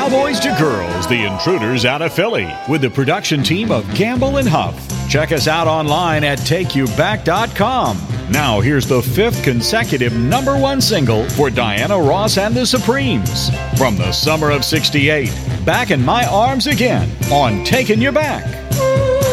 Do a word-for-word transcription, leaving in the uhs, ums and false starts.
Cowboys to Girls, The Intruders out of Philly, with the production team of Gamble and Huff. Check us out online at take you back dot com. Now here's the fifth consecutive number one single for Diana Ross and the Supremes. From the summer of sixty-eight, Back in My Arms Again on Taking You Back.